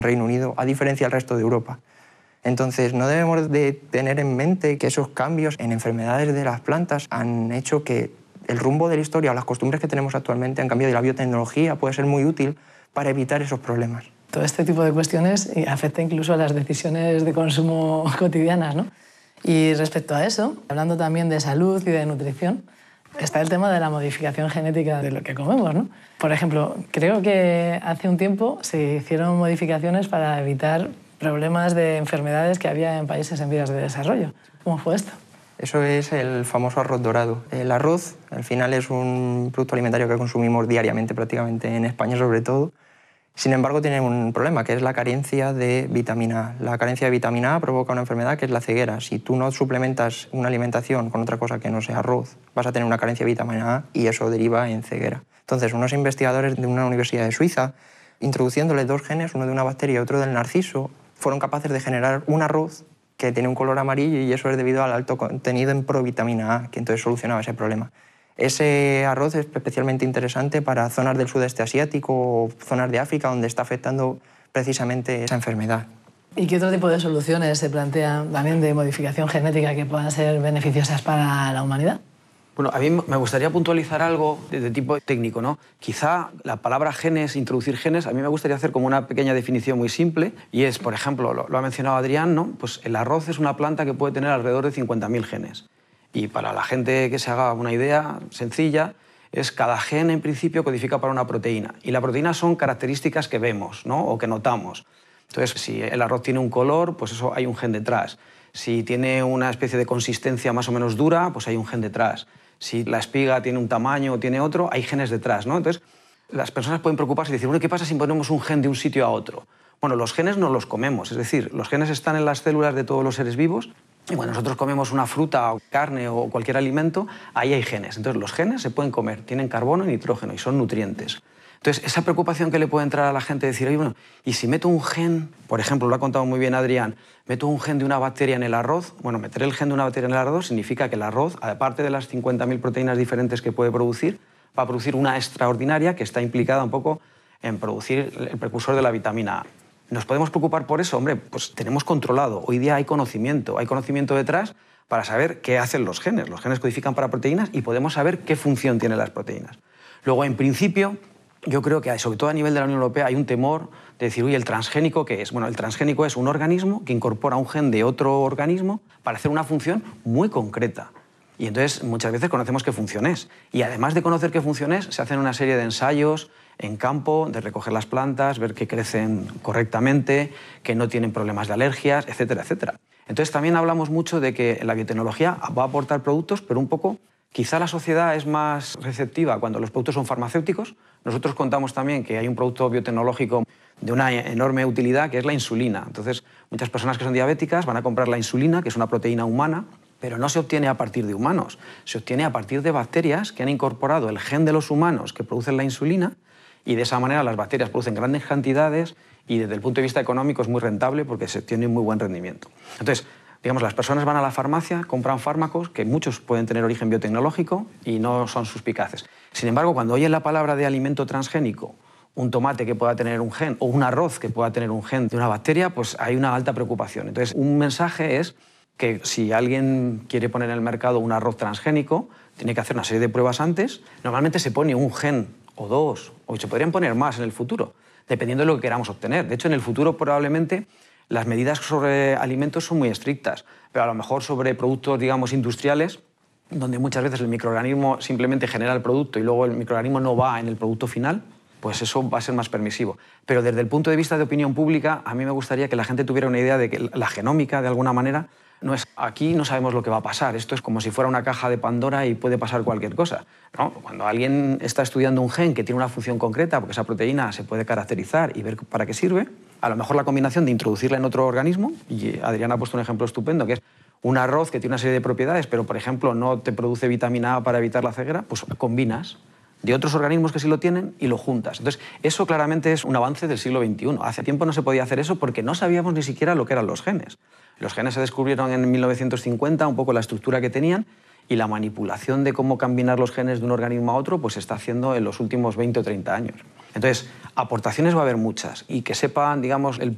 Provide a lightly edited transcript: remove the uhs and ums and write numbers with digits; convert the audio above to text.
Reino Unido, a diferencia del resto de Europa. Entonces, no debemos de tener en mente que esos cambios en enfermedades de las plantas han hecho que el rumbo de la historia o las costumbres que tenemos actualmente han cambiado y la biotecnología puede ser muy útil para evitar esos problemas. Todo este tipo de cuestiones afecta incluso a las decisiones de consumo cotidianas, ¿no? Y respecto a eso, hablando también de salud y de nutrición, está el tema de la modificación genética de lo que comemos, ¿no? Por ejemplo, creo que hace un tiempo se hicieron modificaciones para evitar problemas de enfermedades que había en países en vías de desarrollo. ¿Cómo fue esto? Eso es el famoso arroz dorado. El arroz, al final, es un producto alimentario que consumimos diariamente, prácticamente en España sobre todo. Sin embargo, tiene un problema, que es la carencia de vitamina A. La carencia de vitamina A provoca una enfermedad que es la ceguera. Si tú no suplementas una alimentación con otra cosa que no sea arroz, vas a tener una carencia de vitamina A y eso deriva en ceguera. Entonces, unos investigadores de una universidad de Suiza, introduciéndole dos genes, uno de una bacteria y otro del narciso, fueron capaces de generar un arroz que tiene un color amarillo y eso es debido al alto contenido en provitamina A, que entonces solucionaba ese problema. Ese arroz es especialmente interesante para zonas del sudeste asiático o zonas de África donde está afectando precisamente esa enfermedad. ¿Y qué otro tipo de soluciones se plantean también de modificación genética que puedan ser beneficiosas para la humanidad? Bueno, a mí me gustaría puntualizar algo de tipo técnico, ¿no? Quizá la palabra genes, introducir genes, a mí me gustaría hacer como una pequeña definición muy simple y es, por ejemplo, lo ha mencionado Adrián, ¿no? Pues el arroz es una planta que puede tener alrededor de 50.000 genes. Y para la gente que se haga una idea sencilla, es cada gen en principio codifica para una proteína. Y la proteína son características que vemos, ¿no? O que notamos. Entonces, si el arroz tiene un color, pues eso hay un gen detrás. Si tiene una especie de consistencia más o menos dura, pues hay un gen detrás. Si la espiga tiene un tamaño o tiene otro, hay genes detrás, ¿no? Entonces, las personas pueden preocuparse y decir, bueno, ¿qué pasa si ponemos un gen de un sitio a otro? Bueno, los genes no los comemos, es decir, los genes están en las células de todos los seres vivos y cuando nosotros comemos una fruta o carne o cualquier alimento, ahí hay genes. Entonces, los genes se pueden comer, tienen carbono y nitrógeno y son nutrientes. Entonces, esa preocupación que le puede entrar a la gente de decir, oye, bueno, y si meto un gen, por ejemplo, lo ha contado muy bien Adrián, meto un gen de una bacteria en el arroz, bueno, meter el gen de una bacteria en el arroz significa que el arroz, aparte de las 50.000 proteínas diferentes que puede producir, va a producir una extraordinaria que está implicada un poco en producir el precursor de la vitamina A. ¿Nos podemos preocupar por eso? Hombre, pues tenemos controlado. Hoy día hay conocimiento detrás para saber qué hacen los genes. Los genes codifican para proteínas y podemos saber qué función tienen las proteínas. Luego, en principio, yo creo que, sobre todo a nivel de la Unión Europea, hay un temor de decir, oye, ¿el transgénico qué es? Bueno, el transgénico es un organismo que incorpora un gen de otro organismo para hacer una función muy concreta. Y entonces muchas veces conocemos qué función es. Y además de conocer qué función es, se hacen una serie de ensayos en campo, de recoger las plantas, ver que crecen correctamente, que no tienen problemas de alergias, etcétera, etcétera. Entonces también hablamos mucho de que la biotecnología va a aportar productos, pero un poco, quizá la sociedad es más receptiva cuando los productos son farmacéuticos. Nosotros contamos también que hay un producto biotecnológico de una enorme utilidad, que es la insulina. Entonces, muchas personas que son diabéticas van a comprar la insulina, que es una proteína humana, pero no se obtiene a partir de humanos, se obtiene a partir de bacterias que han incorporado el gen de los humanos que producen la insulina y de esa manera las bacterias producen grandes cantidades y desde el punto de vista económico es muy rentable porque se obtiene muy buen rendimiento. Entonces, digamos, las personas van a la farmacia, compran fármacos que muchos pueden tener origen biotecnológico y no son suspicaces. Sin embargo, cuando oyen la palabra de alimento transgénico, un tomate que pueda tener un gen o un arroz que pueda tener un gen de una bacteria, pues hay una alta preocupación. Entonces, un mensaje es que si alguien quiere poner en el mercado un arroz transgénico, tiene que hacer una serie de pruebas antes. Normalmente se pone un gen o dos, o se podrían poner más en el futuro, dependiendo de lo que queramos obtener. De hecho, en el futuro probablemente las medidas sobre alimentos son muy estrictas, pero a lo mejor sobre productos, digamos, industriales, donde muchas veces el microorganismo simplemente genera el producto y luego el microorganismo no va en el producto final, pues eso va a ser más permisivo. Pero desde el punto de vista de opinión pública, a mí me gustaría que la gente tuviera una idea de que la genómica, de alguna manera, no es aquí no sabemos lo que va a pasar. Esto es como si fuera una caja de Pandora y puede pasar cualquier cosa, ¿no? Cuando alguien está estudiando un gen que tiene una función concreta, porque esa proteína se puede caracterizar y ver para qué sirve, a lo mejor la combinación de introducirla en otro organismo, y Adrián ha puesto un ejemplo estupendo, que es un arroz que tiene una serie de propiedades, pero, por ejemplo, no te produce vitamina A para evitar la ceguera, pues combinas de otros organismos que sí lo tienen y lo juntas. Entonces, eso claramente es un avance del siglo XXI. Hace tiempo no se podía hacer eso porque no sabíamos ni siquiera lo que eran los genes. Los genes se descubrieron en 1950, un poco la estructura que tenían, y la manipulación de cómo combinar los genes de un organismo a otro pues se está haciendo en los últimos 20 o 30 años. Entonces, aportaciones va a haber muchas, y que sepan, digamos, el